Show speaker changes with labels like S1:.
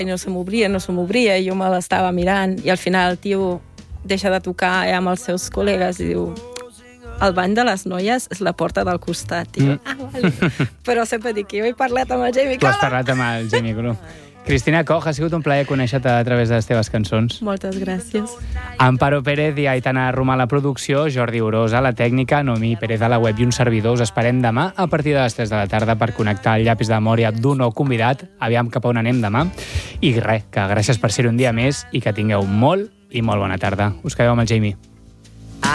S1: i no se m'obria, i jo me l'estava mirant, i al final el tio deixa de tocar amb els seus col·legues i diu: el bany de les noies és la porta del costat. I jo, vale. Però sempre dic que jo he parlat amb el Jamie Cullum.
S2: Tu has parlat amb el Jamie Cullum. Cristina Koch, ha sigut un plaer conèixer-te a través de les teves cançons.
S1: Moltes gràcies.
S2: Amparo Pérez i Aitana Romà a la producció, Jordi Orosa a la tècnica, Noemí Pérez a la web i un servidor. Us esperem demà a partir de les 3 de la tarda per connectar el llapis de memòria d'un nou convidat. Aviam cap a on anem demà. I res, que gràcies per ser un dia més i que tingueu molt i molt bona tarda. Us quedeu amb el Jamie.